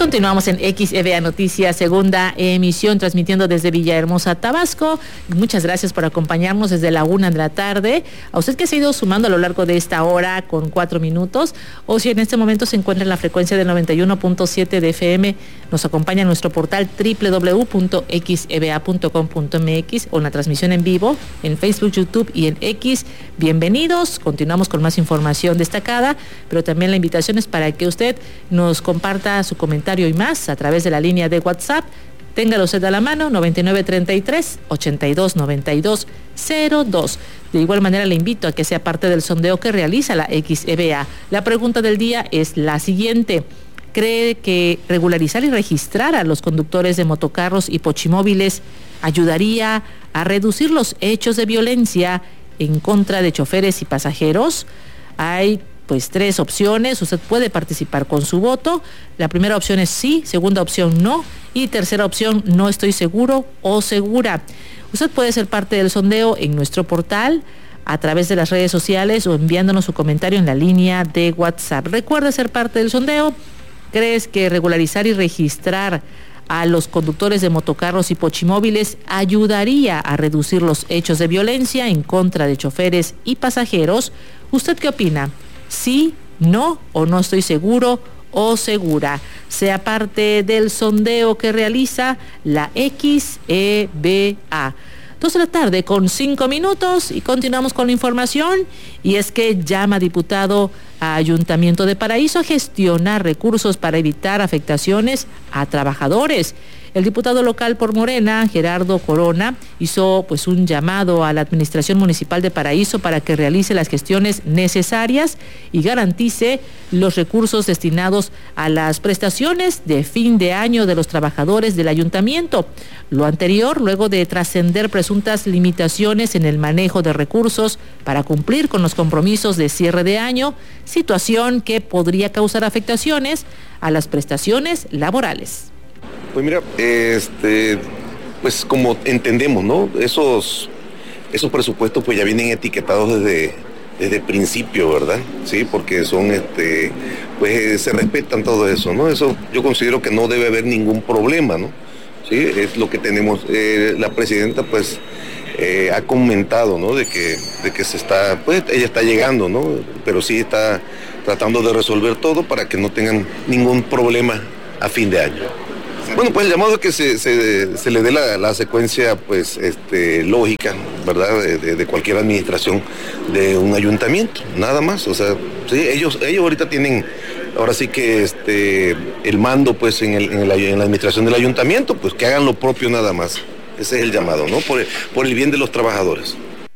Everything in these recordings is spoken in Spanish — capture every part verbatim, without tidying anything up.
Continuamos en X E V A Noticias, segunda emisión, transmitiendo desde Villahermosa, Tabasco. Muchas gracias por acompañarnos desde la una de la tarde. A usted que se ha ido sumando a lo largo de esta hora con cuatro minutos, o si en este momento se encuentra en la frecuencia del noventa y uno punto siete de F M, nos acompaña en nuestro portal doble u doble u doble u punto x e v a punto com punto m x o en la transmisión en vivo en Facebook, YouTube y en X. Bienvenidos. Continuamos con más información destacada, pero también la invitación es para que usted nos comparta su comentario y más a través de la línea de WhatsApp. Téngalo usted a la mano, noventa y nueve treinta y tres, ochenta y dos noventa y dos cero dos. De igual manera le invito a que sea parte del sondeo que realiza la X E V A. La pregunta del día es la siguiente: ¿cree que regularizar y registrar a los conductores de motocarros y pochimóviles ayudaría a reducir los hechos de violencia en contra de choferes y pasajeros? Hay pues tres opciones. Usted puede participar con su voto. La primera opción es sí, segunda opción no, y tercera opción no estoy seguro o segura. Usted puede ser parte del sondeo en nuestro portal, a través de las redes sociales o enviándonos su comentario en la línea de WhatsApp. Recuerda ser parte del sondeo. ¿Crees que regularizar y registrar a los conductores de motocarros y pochimóviles ayudaría a reducir los hechos de violencia en contra de choferes y pasajeros? ¿Usted qué opina? Sí, no o no estoy seguro o segura. Sea parte del sondeo que realiza la X E V A. Dos de la tarde con cinco minutos y continuamos con la información. Y es que llama diputado a Ayuntamiento de Paraíso a gestionar recursos para evitar afectaciones a trabajadores. El diputado local por Morena, Gerardo Corona, hizo pues un llamado a la Administración Municipal de Paraíso para que realice las gestiones necesarias y garantice los recursos destinados a las prestaciones de fin de año de los trabajadores del ayuntamiento. Lo anterior, luego de trascender presuntas limitaciones en el manejo de recursos para cumplir con los compromisos de cierre de año, situación que podría causar afectaciones a las prestaciones laborales. Pues mira, este, pues como entendemos, ¿no? Esos, esos presupuestos pues ya vienen etiquetados desde, desde el principio, ¿verdad? Sí, porque son, este, pues se respetan todo eso, ¿no? Eso yo considero que no debe haber ningún problema, ¿no? Sí, es lo que tenemos. Eh, la presidenta pues eh, ha comentado, ¿no? De que, de que se está, pues ella está llegando, ¿no? Pero sí está tratando de resolver todo para que no tengan ningún problema a fin de año. Bueno, pues el llamado es que se, se, se le dé la, la secuencia pues este, lógica, ¿verdad? De, de, de cualquier administración de un ayuntamiento, nada más. O sea, sí, ellos, ellos ahorita tienen, ahora sí que este, el mando pues en, el, en, el, en la administración del ayuntamiento, pues que hagan lo propio nada más. Ese es el llamado, ¿no? Por el, por el bien de los trabajadores.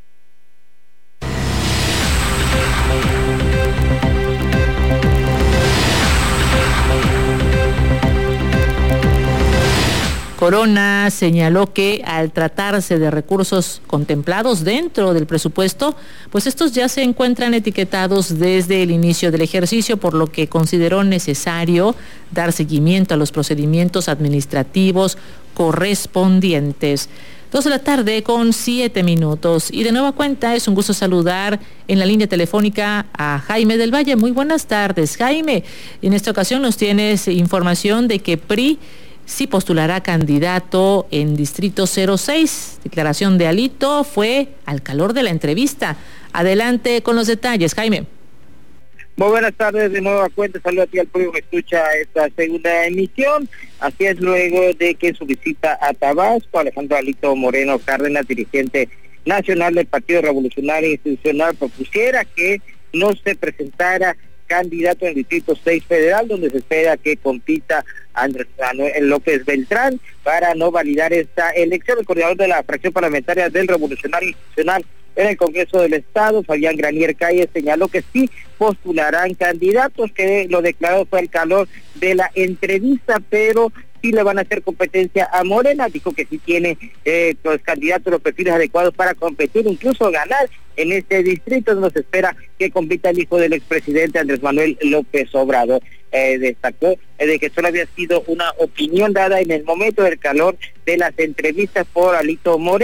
Corona señaló que al tratarse de recursos contemplados dentro del presupuesto, pues estos ya se encuentran etiquetados desde el inicio del ejercicio, por lo que consideró necesario dar seguimiento a los procedimientos administrativos correspondientes. Dos de la tarde con siete minutos. Y de nueva cuenta es un gusto saludar en la línea telefónica a Jaime del Valle. Muy buenas tardes, Jaime. En esta ocasión nos tienes información de que P R I sí postulará candidato en Distrito cero seis. Declaración de Alito fue al calor de la entrevista. Adelante con los detalles, Jaime. Muy buenas tardes, de nueva cuenta, saludo a ti al público que escucha esta segunda emisión. Así es, luego de que su visita a Tabasco, Alejandro Alito Moreno Cárdenas, dirigente nacional del Partido Revolucionario Institucional, propusiera que no se presentara candidato en el Distrito seis Federal, donde se espera que compita Andrés Manuel López Beltrán para no validar esta elección. El coordinador de la fracción parlamentaria del Revolucionario Institucional en el Congreso del Estado, Fabián Granier Calle, señaló que sí postularán candidatos, que lo declarado fue el calor de la entrevista, pero sí le van a hacer competencia a Morena. Dijo que sí tiene eh, los candidatos, los perfiles adecuados para competir, incluso ganar en este distrito, donde se espera que compita el hijo del expresidente Andrés Manuel López Obrador. Eh, destacó eh, de que solo había sido una opinión dada en el momento del calor de las entrevistas por Alito Moreno,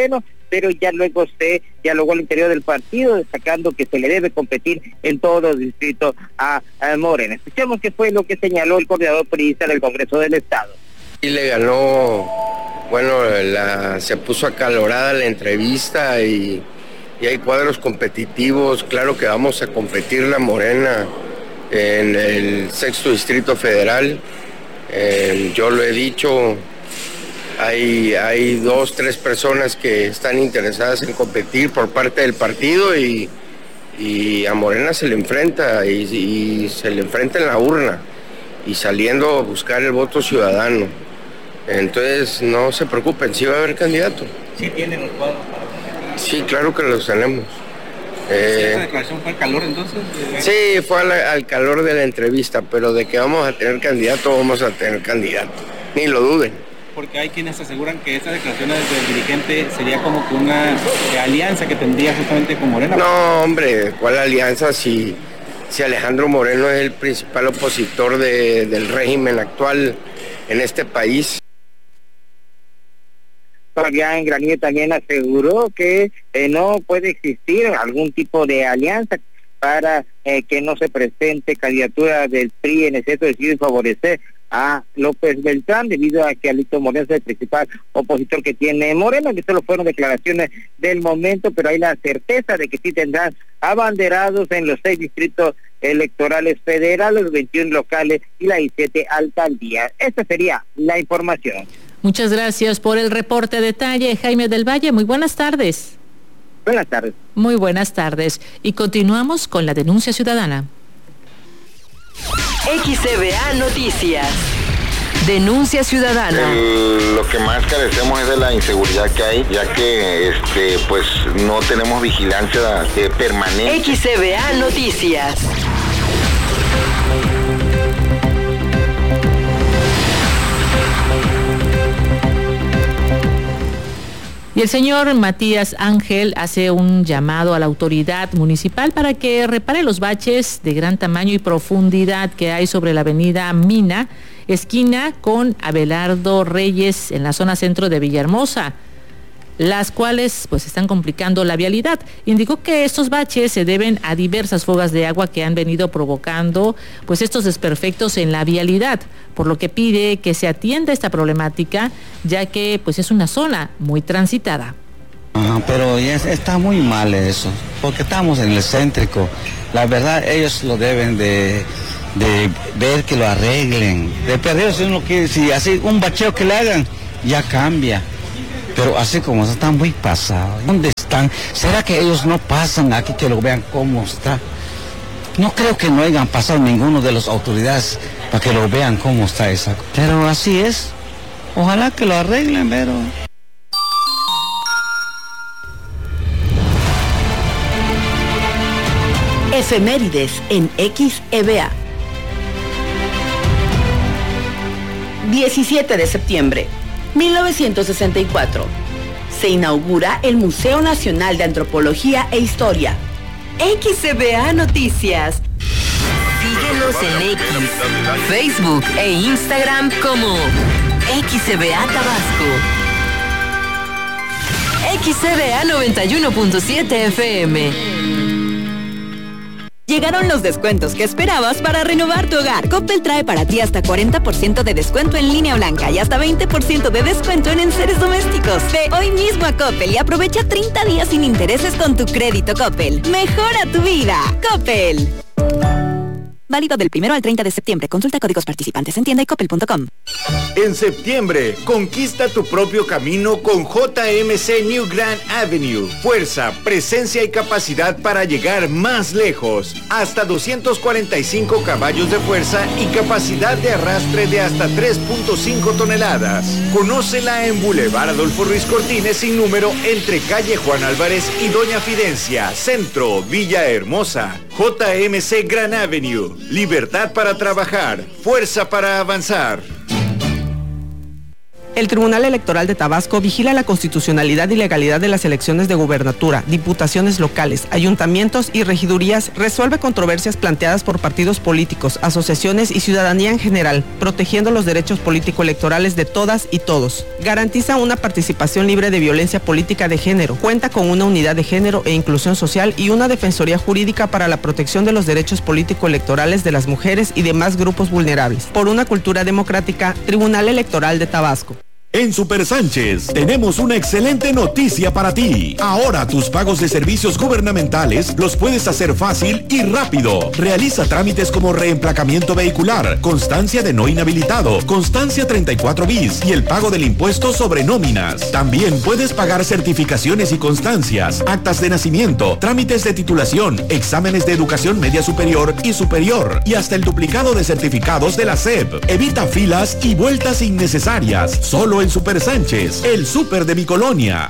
pero ya luego se dialogó al interior del partido, destacando que se le debe competir en todos los distritos a, a Morena. Escuchemos qué fue lo que señaló el coordinador periodista del Congreso del Estado. Y le ganó, bueno, la, se puso acalorada la entrevista y, y hay cuadros competitivos. Claro que vamos a competir la Morena en el sexto distrito federal. Eh, yo lo he dicho, hay, hay dos, tres personas que están interesadas en competir por parte del partido y, y a Morena se le enfrenta y, y se le enfrenta en la urna y saliendo a buscar el voto ciudadano. Entonces no se preocupen, sí va a haber candidato. ¿Sí tienen los cuadros para competir? Sí, claro que los tenemos. Eh, ¿Esa declaración fue al calor entonces? Sí, fue al, al calor de la entrevista, pero de que vamos a tener candidato, vamos a tener candidato. Ni lo duden. Porque hay quienes aseguran que esta declaración del dirigente sería como que una eh, alianza que tendría justamente con Morena. No, hombre, ¿cuál alianza si, si Alejandro Moreno es el principal opositor de, del régimen actual en este país? Fabián Granillo también aseguró que eh, no puede existir algún tipo de alianza para eh, que no se presente candidatura del P R I en exceso, decide favorecer a López Beltrán, debido a que Alito Moreno es el principal opositor que tiene Moreno, que solo fueron declaraciones del momento, pero hay la certeza de que sí tendrán abanderados en los seis distritos electorales federales, los veintiún locales y las diecisiete alcaldías. Esta sería la información. Muchas gracias por el reporte a detalle, Jaime del Valle. Muy buenas tardes. Buenas tardes. Muy buenas tardes. Y continuamos con la denuncia ciudadana. X C B A Noticias. Denuncia ciudadana. El, lo que más carecemos es de la inseguridad que hay, ya que este pues no tenemos vigilancia eh, permanente. X C B A Noticias. Y el señor Matías Ángel hace un llamado a la autoridad municipal para que repare los baches de gran tamaño y profundidad que hay sobre la avenida Mina, esquina con Abelardo Reyes en la zona centro de Villahermosa, las cuales pues están complicando la vialidad. Indicó que estos baches se deben a diversas fugas de agua que han venido provocando pues estos desperfectos en la vialidad, por lo que pide que se atienda esta problemática, ya que pues es una zona muy transitada. Ajá, pero ya está muy mal eso, porque estamos en el céntrico. La verdad ellos lo deben de, de ver que lo arreglen. De perder si uno quiere, si así un bacheo que le hagan, ya cambia. Pero así como está muy pasado. ¿Dónde están? ¿Será que ellos no pasan aquí que lo vean cómo está? No creo que no hayan pasado ninguno de las autoridades para que lo vean cómo está esa. Pero así es. Ojalá que lo arreglen, pero... Efemérides en X E B A. diecisiete de septiembre. mil novecientos sesenta y cuatro. Se inaugura el Museo Nacional de Antropología e Historia. X C B A Noticias. Síguenos en X, Facebook e Instagram como X C B A Tabasco. X C B A noventa y uno punto siete F M. Llegaron los descuentos que esperabas para renovar tu hogar. Coppel trae para ti hasta cuarenta por ciento de descuento en línea blanca y hasta veinte por ciento de descuento en enseres domésticos. Ve hoy mismo a Coppel y aprovecha treinta días sin intereses con tu crédito Coppel. Mejora tu vida. Coppel. Válido del primero al treinta de septiembre. Consulta códigos participantes en tienda y coppel punto com. En septiembre, conquista tu propio camino con J M C New Grand Avenue. Fuerza, presencia y capacidad para llegar más lejos. Hasta doscientos cuarenta y cinco caballos de fuerza y capacidad de arrastre de hasta tres punto cinco toneladas. Conócela en Boulevard Adolfo Ruiz Cortines sin número entre calle Juan Álvarez y Doña Fidencia, Centro, Villahermosa. J M C Grand Avenue. Libertad para trabajar, fuerza para avanzar. El Tribunal Electoral de Tabasco vigila la constitucionalidad y legalidad de las elecciones de gubernatura, diputaciones locales, ayuntamientos y regidurías, resuelve controversias planteadas por partidos políticos, asociaciones y ciudadanía en general, protegiendo los derechos político-electorales de todas y todos. Garantiza una participación libre de violencia política de género, cuenta con una unidad de género e inclusión social y una defensoría jurídica para la protección de los derechos político-electorales de las mujeres y demás grupos vulnerables. Por una cultura democrática, Tribunal Electoral de Tabasco. En Super Sánchez tenemos una excelente noticia para ti. Ahora tus pagos de servicios gubernamentales los puedes hacer fácil y rápido. Realiza trámites como reemplacamiento vehicular, constancia de no inhabilitado, constancia treinta y cuatro bis y el pago del impuesto sobre nóminas. También puedes pagar certificaciones y constancias, actas de nacimiento, trámites de titulación, exámenes de educación media superior y superior y hasta el duplicado de certificados de la S E P. Evita filas y vueltas innecesarias. Solo en Super Sánchez, el súper de mi colonia.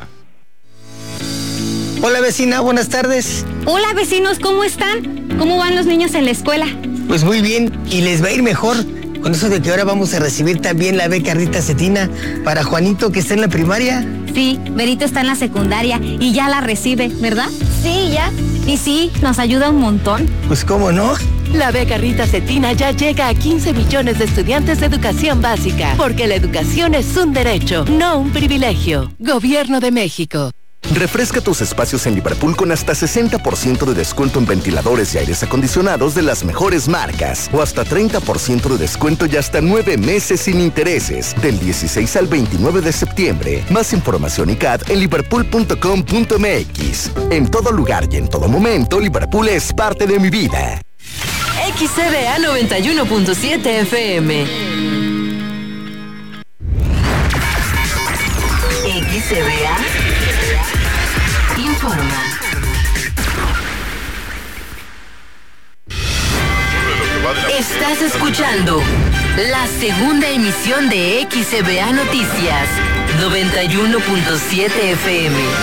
Hola vecina, buenas tardes. Hola vecinos, ¿cómo están? ¿Cómo van los niños en la escuela? Pues muy bien, y les va a ir mejor con eso de que ahora vamos a recibir también la beca Rita Cetina para Juanito, que está en la primaria. Sí, Berito está en la secundaria y ya la recibe, ¿verdad? Sí, ya. Y sí, nos ayuda un montón. Pues cómo no. La beca Rita Cetina ya llega a quince millones de estudiantes de educación básica, porque la educación es un derecho, no un privilegio. Gobierno de México. Refresca tus espacios en Liverpool con hasta sesenta por ciento de descuento en ventiladores y aires acondicionados de las mejores marcas, o hasta treinta por ciento de descuento y hasta nueve meses sin intereses, del dieciséis al veintinueve de septiembre. Más información y C A D en liverpool punto com punto m x. En todo lugar y en todo momento, Liverpool es parte de mi vida. X C B A noventa y uno punto siete F M. X C B A informa. Estás escuchando la segunda emisión de X C B A Noticias noventa y uno punto siete F M.